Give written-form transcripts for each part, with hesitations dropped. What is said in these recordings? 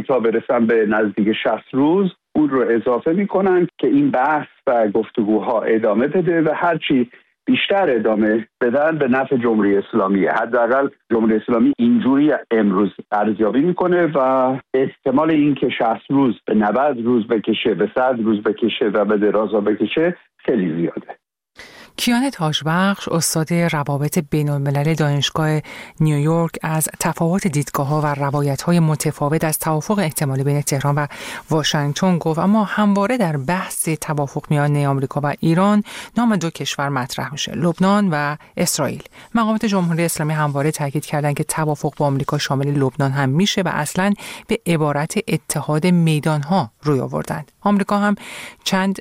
تا برسن به نزدیک 60 روز اون رو اضافه میکنن که این بحث و گفتگوها ادامه بده و هرچی بیشتر ادامه بدن به نفع جمهوری اسلامیه. حداقل جمهوری اسلامی اینجوری امروز ارزیابی میکنه و احتمال این که 60 روز به 90 روز بکشه، به 100 روز بکشه و به درازا بکشه خیلی زیاده. کیان تاجبخش، استاد روابط بین‌الملل دانشگاه نیویورک، از تفاوت دیدگاه‌ها و روایت‌های متفاوت از توافق احتمالی بین تهران و واشنگتن گفت، اما همواره در بحث توافق میان آمریکا و ایران نام دو کشور مطرح میشه، لبنان و اسرائیل. مقامات جمهوری اسلامی همواره تاکید کردند که توافق با آمریکا شامل لبنان هم میشه و اصلاً به عبارت اتحاد میدان‌ها روی آوردند. آمریکا هم چند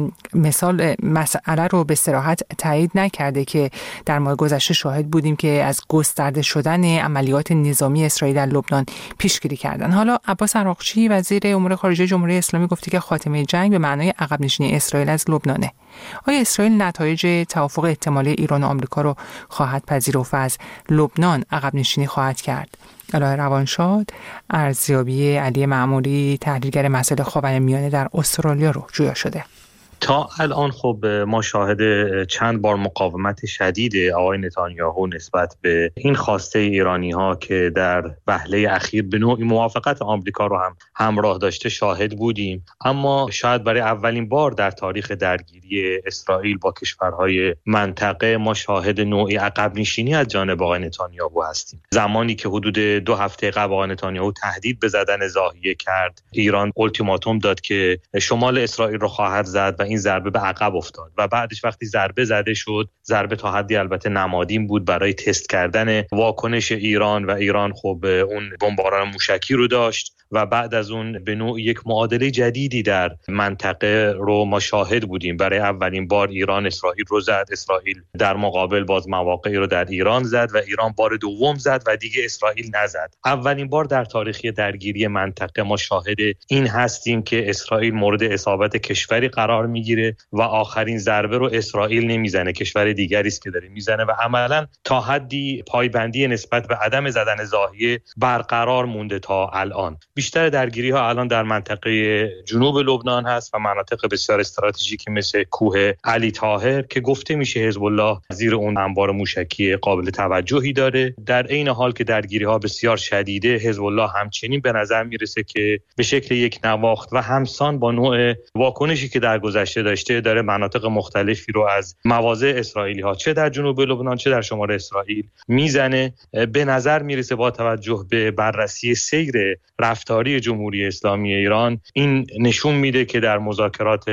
مسئله رو به صراحت تایید نکرده که در ماه گذشته شاهد بودیم که از گسترده شدن عملیات نظامی اسرائیل در لبنان پیشگیری کردن. حالا عباس عراقچی وزیر امور خارجه جمهوری اسلامی گفته که خاتمه جنگ به معنای عقب نشینی اسرائیل از لبنانه. آیا اسرائیل نتایج توافق احتمالی ایران و آمریکا رو خواهد پذیرفت و از لبنان عقب نشینی خواهد کرد؟ الهه روانشاد ارزیابی علی معموری، تحلیلگر مسائل خاورمیانه در استرالیا رو جویا شده. تا الان خب ما شاهد چند بار مقاومت شدید آقای نتانیاهو نسبت به این خواسته ایرانی‌ها که در وهله اخیر به نوعی موافقت آمریکا رو هم همراه داشته شاهد بودیم، اما شاید برای اولین بار در تاریخ درگیری اسرائیل با کشورهای منطقه ما شاهد نوعی عقب نشینی از جانب آقای نتانیاهو هستیم. زمانی که حدود 2 هفته قبل آقای نتانیاهو تهدید به زدن ضاحیه کرد، ایران التیماتوم داد که شمال اسرائیل رو خواهد زد و این ضربه به عقب افتاد و بعدش وقتی ضربه زده شد، ضربه تا حدی البته نمادین بود برای تست کردن واکنش ایران و ایران خب اون بمباران موشکی رو داشت و بعد از اون به نوع یک معادله جدیدی در منطقه رو ما شاهد بودیم. برای اولین بار ایران اسرائیل رو زد، اسرائیل در مقابل باز مواقعی رو در ایران زد و ایران بار دوم زد و دیگه اسرائیل نزد. اولین بار در تاریخ درگیری منطقه ما شاهد این هستیم که اسرائیل مورد اصابت کشوری قرار میگیره و آخرین ضربه رو اسرائیل نمیزنه، کشور دیگری است که داره میزنه و عملاً تا حدی پایبندی نسبت به عدم زدن ضاحیه برقرار مونده تا الان. بیشتر درگیری ها الان در منطقه جنوب لبنان هست و مناطق بسیار استراتژیکی مثل کوه علی طاهر که گفته میشه حزب الله زیر اون انبار موشکی قابل توجهی داره. در عین حال که درگیری ها بسیار شدیده، حزب الله همچنین به نظر میرسه که به شکل یک نواخت و همسان با نوع واکنشی که در گذشته داشته داره مناطق مختلفی رو از مواضع اسرائیلی ها چه در جنوب لبنان چه در شمال اسرائیل میزنه. به نظر میرسه با توجه به بررسی سیر رفتاری جمهوری اسلامی ایران این نشون میده که در مذاکرات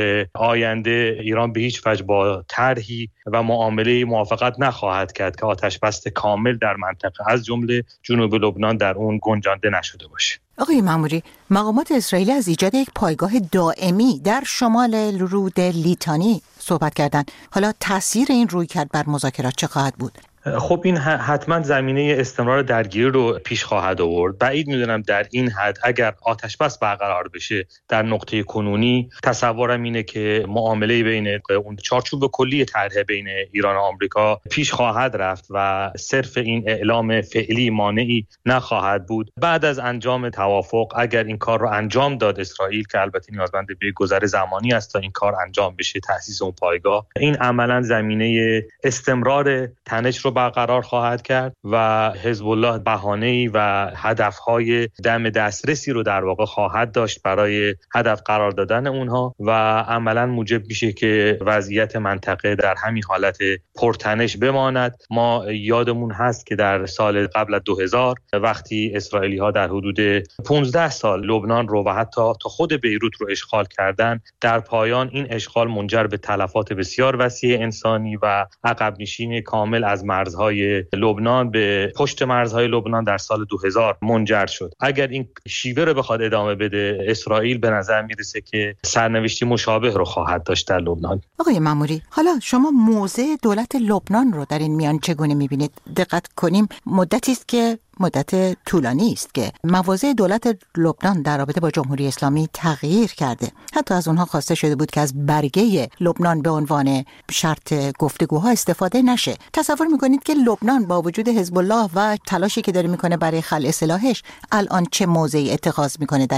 آینده ایران به هیچ وجه با طرحی و معامله موافقت نخواهد کرد که آتشبس کامل در منطقه از جمله جنوب لبنان در اون گنجانده نشده باشه. آقای معموری، مقامات اسرائیلی از ایجاد یک پایگاه دائمی در شمال رود لیتانی صحبت کردند. حالا تاثیر این رویکرد بر مذاکرات چه خواهد بود؟ خب این حتما زمینه استمرار درگیری رو پیش خواهد آورد. بعید میدونم در این حد اگر آتشبس برقرار بشه در نقطه کنونی، تصورم اینه که معامله بین اون چارچوب کلی طرح بین ایران و آمریکا پیش خواهد رفت و صرف این اعلام فعلی مانعی نخواهد بود. بعد از انجام توافق اگر این کار رو انجام داد اسرائیل، که البته نیازمند به گذر زمانی است تا این کار انجام بشه، تأسیس اون پایگاه، این عملاً زمینه استمرار تنش رو برقرار خواهد کرد و حزب الله بهانه‌ای و هدف‌های دم دسترسی رو در واقع خواهد داشت برای هدف قرار دادن اونها و عملاً موجب میشه که وضعیت منطقه در همین حالت پرتنش بماند. ما یادمون هست که در سال قبل از 2000 وقتی اسرائیلی‌ها در حدود 15 سال لبنان رو و حتی تا خود بیروت رو اشغال کردن، در پایان این اشغال منجر به تلفات بسیار وسیع انسانی و عقب نشینی کامل از مرزهای لبنان به پشت مرزهای لبنان در سال 2000 منجر شد. اگر این شیوه رو بخواد ادامه بده، اسرائیل به نظر میرسه که سرنوشتی مشابه رو خواهد داشت در لبنان. آقای معموری، حالا شما موضع دولت لبنان رو در این میان چگونه میبینید؟ دقت کنیم مدتی است که مدت طولانی است که مواضع دولت لبنان در رابطه با جمهوری اسلامی تغییر کرده. حتی از اونها خواسته شده بود که از برگه لبنان به عنوان شرط گفتگوها استفاده نشه. تصور میکنید که لبنان با وجود حزب الله و تلاشی که داره میکنه برای خلع سلاحش الان چه موضعی اتخاذ میکنه در